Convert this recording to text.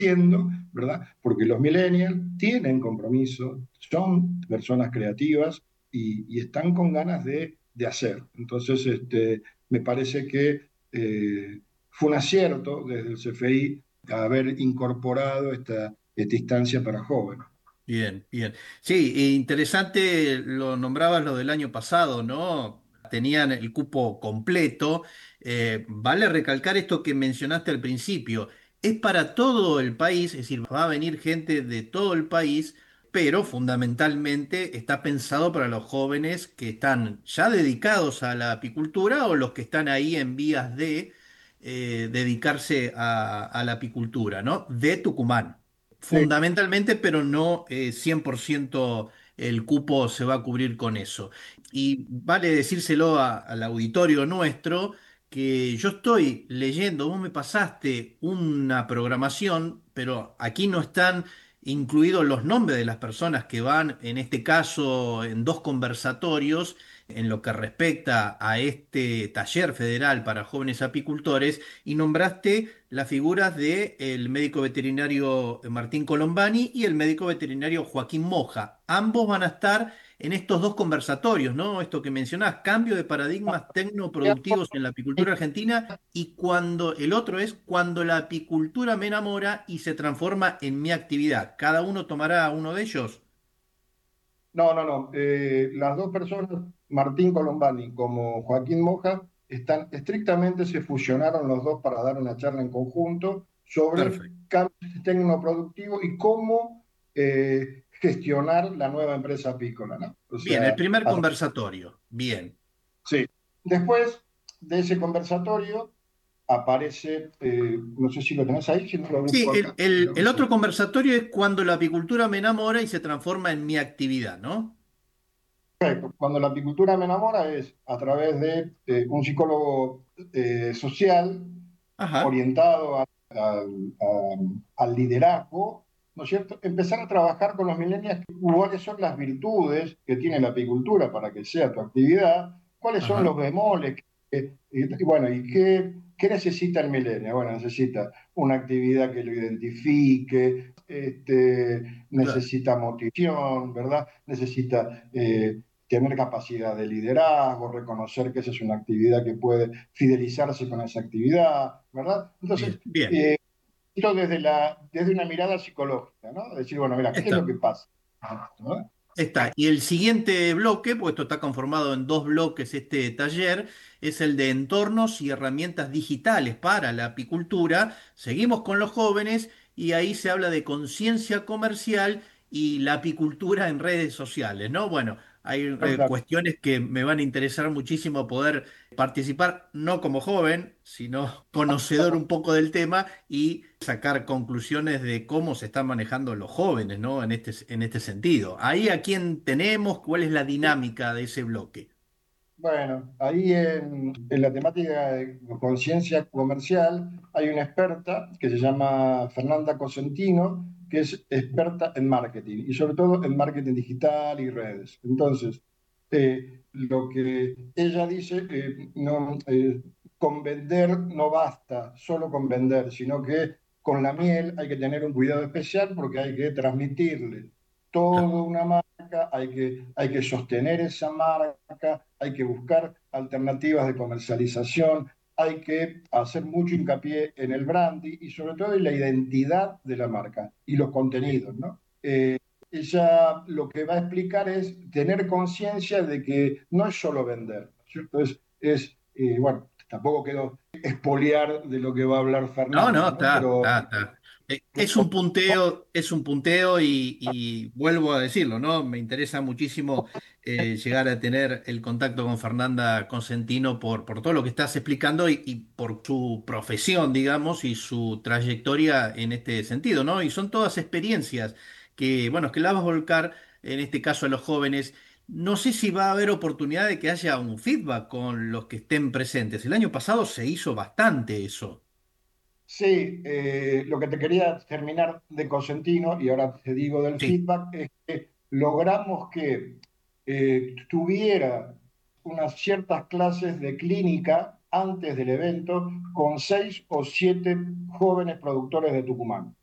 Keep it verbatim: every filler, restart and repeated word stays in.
haciendo, ¿verdad? Porque los millennials tienen compromiso, son personas creativas y, y están con ganas de, de hacer. Entonces, este, me parece que eh, fue un acierto desde el C F I haber incorporado esta, esta instancia para jóvenes. Bien, bien. Sí, e interesante, lo nombrabas lo del año pasado, ¿no? Tenían el cupo completo. Eh, vale recalcar esto que mencionaste al principio. Es para todo el país, es decir, va a venir gente de todo el país, pero fundamentalmente está pensado para los jóvenes que están ya dedicados a la apicultura o los que están ahí en vías de eh, dedicarse a, a la apicultura, ¿no? De Tucumán. Sí, Fundamentalmente, pero no eh, cien por ciento el cupo se va a cubrir con eso. Y vale decírselo a- al auditorio nuestro que yo estoy leyendo, vos me pasaste una programación, pero aquí no están incluidos los nombres de las personas que van, en este caso, en dos conversatorios, en lo que respecta a este taller federal para jóvenes apicultores, y nombraste las figuras del médico veterinario Martín Colombani y el médico veterinario Joaquín Moja. Ambos van a estar en estos dos conversatorios, ¿no? Esto que mencionás, cambio de paradigmas tecnoproductivos en la apicultura argentina, y cuando el otro es cuando la apicultura me enamora y se transforma en mi actividad. Cada uno tomará uno de ellos. no, no, no. Eh, las dos personas, Martín Colombani como Joaquín Moja, están estrictamente, se fusionaron los dos para dar una charla en conjunto sobre Perfecto. cambios tecnoproductivos y cómo eh, gestionar la nueva empresa apícola, ¿no? O Bien, el sea, primer a- conversatorio. Bien. sí. Después de ese conversatorio aparece, eh, no sé si lo tenés ahí, si no lo Sí, busco el, acá, el- creo que el sí. otro conversatorio es cuando la apicultura me enamora y se transforma en mi actividad, ¿no? Cuando la apicultura me enamora es a través de eh, un psicólogo eh, social Ajá, orientado a- al a- al liderazgo, ¿no es cierto? Empezar a trabajar con los millennials, cuáles son las virtudes que tiene la apicultura para que sea tu actividad, cuáles son los ajá. bemoles, que- y, y bueno, y qué, qué necesita el millennial. Bueno, necesita una actividad que lo identifique, este, Claro. necesita motivación, ¿verdad? Necesita eh, tener capacidad de liderazgo, reconocer que esa es una actividad que puede fidelizarse con esa actividad, ¿verdad? Entonces, Bien, bien. eh, esto desde, la, desde una mirada psicológica, ¿no? Decir, bueno, mira, ¿qué es lo Está, que pasa? ¿No? está. Y el siguiente bloque, pues esto está conformado en dos bloques, este taller, es el de entornos y herramientas digitales para la apicultura. Seguimos con los jóvenes y ahí se habla de conciencia comercial y la apicultura en redes sociales, ¿no? Bueno, hay eh, Exacto. cuestiones que me van a interesar muchísimo poder participar, no como joven, sino conocedor un poco del tema y sacar conclusiones de cómo se están manejando los jóvenes, ¿no? En este, en este sentido. Ahí a quién tenemos, cuál es la dinámica de ese bloque. Bueno, ahí en, en la temática de conciencia comercial hay una experta que se llama Fernanda Cosentino, que es experta en marketing y sobre todo en marketing digital y redes. Entonces, eh, lo que ella dice, eh, no, eh, con vender no basta, solo con vender, sino que con la miel hay que tener un cuidado especial porque hay que transmitirle Claro, toda una marca, hay que, hay que sostener esa marca, hay que buscar alternativas de comercialización, hay que hacer mucho hincapié en el branding y sobre todo en la identidad de la marca y los bien. contenidos, ¿no? Eh, ella lo que va a explicar es tener conciencia de que no es solo vender, ¿no es cierto? Es, es eh, bueno, tampoco quiero expoliar de lo que va a hablar No, no, Fernanda, ¿no? está, Pero está, está. Eh, Es un punteo, es un punteo y, y vuelvo a decirlo, ¿no? Me interesa muchísimo eh, llegar a tener el contacto con Fernanda Consentino por, por todo lo que estás explicando y, y por su profesión, digamos, y su trayectoria en este sentido, ¿no? Y son todas experiencias que, bueno, que las vas a volcar, en este caso a los jóvenes. No sé si va a haber oportunidad de que haya un feedback con los que estén presentes. El año pasado se hizo bastante eso. sí, eh, lo que te quería terminar de Cosentino, y ahora te digo del Sí. feedback, es que logramos que eh, tuviera unas ciertas clases de clínica antes del evento con seis o siete jóvenes productores de Tucumán.